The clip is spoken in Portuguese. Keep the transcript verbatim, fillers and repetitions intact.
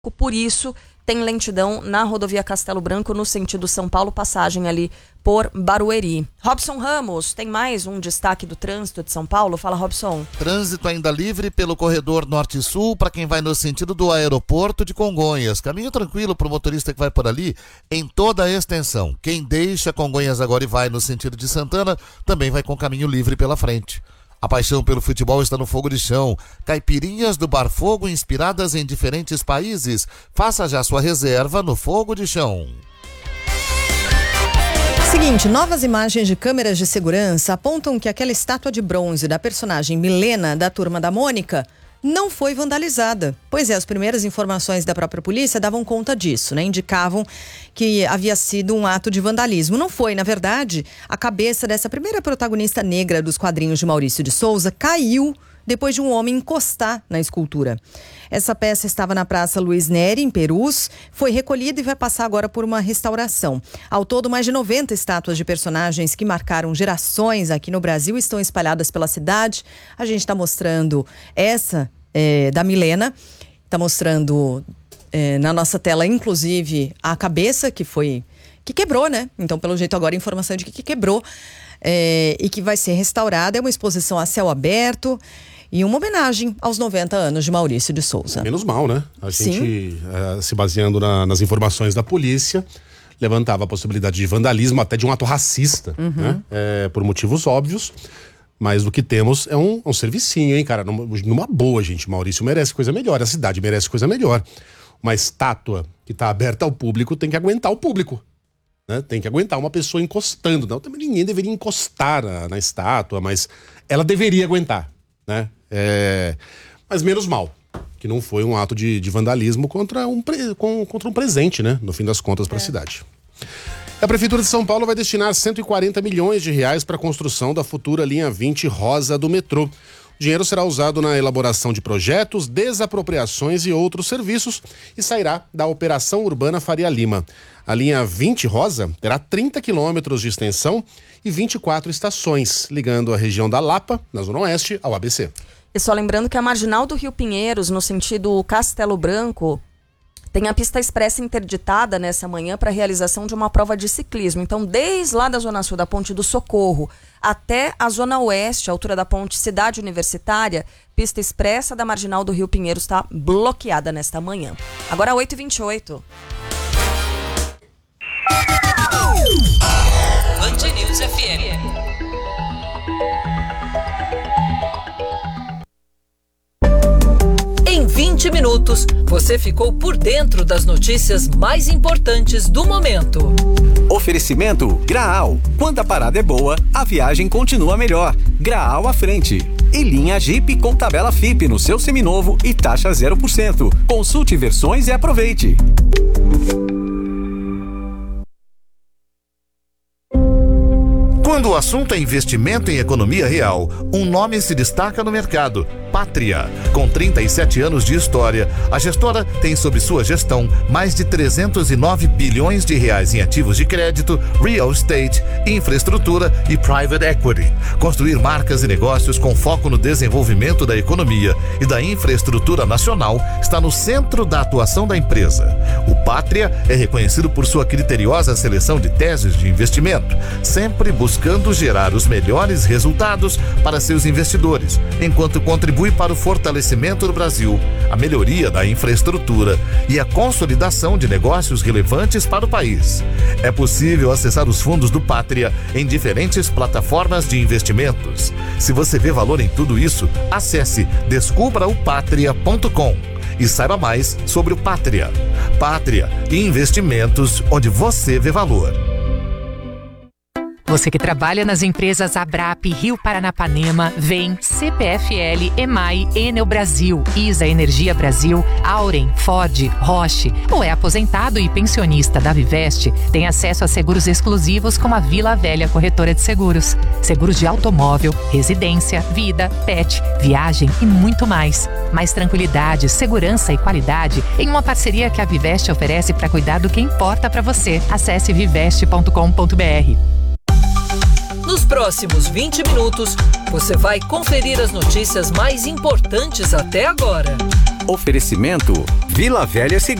Por isso, tem lentidão na rodovia Castelo Branco, no sentido São Paulo, passagem ali por Barueri. Robson Ramos, tem mais um destaque do trânsito de São Paulo? Fala, Robson. Trânsito ainda livre pelo corredor norte-sul para quem vai no sentido do aeroporto de Congonhas. Caminho tranquilo para o motorista que vai por ali em toda a extensão. Quem deixa Congonhas agora e vai no sentido de Santana também vai com caminho livre pela frente. A paixão pelo futebol está no Fogo de Chão. Caipirinhas do Bar Fogo inspiradas em diferentes países. Faça já sua reserva no Fogo de Chão. Seguinte, novas imagens de câmeras de segurança apontam que aquela estátua de bronze da personagem Milena, da Turma da Mônica, não foi vandalizada. Pois é, as primeiras informações da própria polícia davam conta disso, né? Indicavam que havia sido um ato de vandalismo. Não foi, na verdade, a cabeça dessa primeira protagonista negra dos quadrinhos de Maurício de Souza caiu depois de um homem encostar na escultura. Essa peça estava na Praça Luiz Neri, em Perus, foi recolhida e vai passar agora por uma restauração. Ao todo, mais de noventa estátuas de personagens que marcaram gerações aqui no Brasil estão espalhadas pela cidade. A gente está mostrando essa é, da Milena, está mostrando é, na nossa tela, inclusive, a cabeça que foi, que quebrou, né? Então, pelo jeito agora, a informação de que, que quebrou é, e que vai ser restaurada. É uma exposição a céu aberto e uma homenagem aos noventa anos de Maurício de Souza. Menos mal, né? A gente, uh, se baseando na, nas informações da polícia, levantava a possibilidade de vandalismo, até de um ato racista, uhum. né? É, por motivos óbvios. Mas o que temos é um, um servicinho, hein, cara? Numa, numa boa, gente. Maurício merece coisa melhor, a cidade merece coisa melhor. Uma estátua que está aberta ao público tem que aguentar o público. Né? Tem que aguentar uma pessoa encostando. Não, também ninguém deveria encostar na, na estátua, mas ela deveria aguentar. Né? É, mas menos mal, que não foi um ato de, de vandalismo contra um, pre, com, contra um presente, né? No fim das contas, para a é. cidade. A Prefeitura de São Paulo vai destinar cento e quarenta milhões de reais para a construção da futura linha vinte rosa do metrô. O dinheiro será usado na elaboração de projetos, desapropriações e outros serviços e sairá da Operação Urbana Faria Lima. A linha vinte rosa terá trinta quilômetros de extensão e vinte e quatro estações, ligando a região da Lapa, na Zona Oeste, ao A B C. E só lembrando que a Marginal do Rio Pinheiros, no sentido Castelo Branco, tem a pista expressa interditada nessa manhã para a realização de uma prova de ciclismo. Então, desde lá da Zona Sul, da Ponte do Socorro, até a Zona Oeste, a altura da Ponte Cidade Universitária, pista expressa da Marginal do Rio Pinheiros está bloqueada nesta manhã. Agora, oito e vinte e oito. Band News F M. Em vinte minutos, você ficou por dentro das notícias mais importantes do momento. Oferecimento Graal. Quando a parada é boa, a viagem continua melhor. Graal à frente. E linha Jeep com tabela F I P no seu seminovo e taxa zero por cento. Consulte versões e aproveite. Quando o assunto é investimento em economia real, um nome se destaca no mercado: Pátria. Com trinta e sete anos de história, a gestora tem sob sua gestão mais de trezentos e nove bilhões de reais em ativos de crédito, real estate, infraestrutura e private equity. Construir marcas e negócios com foco no desenvolvimento da economia e da infraestrutura nacional está no centro da atuação da empresa. O Pátria é reconhecido por sua criteriosa seleção de teses de investimento, sempre buscando buscando gerar os melhores resultados para seus investidores, enquanto contribui para o fortalecimento do Brasil, a melhoria da infraestrutura e a consolidação de negócios relevantes para o país. É possível acessar os fundos do Pátria em diferentes plataformas de investimentos. Se você vê valor em tudo isso, acesse descubra o patria ponto com e saiba mais sobre o Pátria. Pátria, investimentos onde você vê valor. Você que trabalha nas empresas Abrap, Rio Paranapanema, Vem, C P F L, EMAI, Enel Brasil, ISA Energia Brasil, Auren, Ford, Roche, ou é aposentado e pensionista da Viveste, tem acesso a seguros exclusivos como a Vila Velha Corretora de Seguros. Seguros de automóvel, residência, vida, pet, viagem e muito mais. Mais tranquilidade, segurança e qualidade em uma parceria que a Viveste oferece para cuidar do que importa para você. Acesse viveste ponto com ponto br. Nos próximos vinte minutos, você vai conferir as notícias mais importantes até agora. Oferecimento Vila Velha Seguros.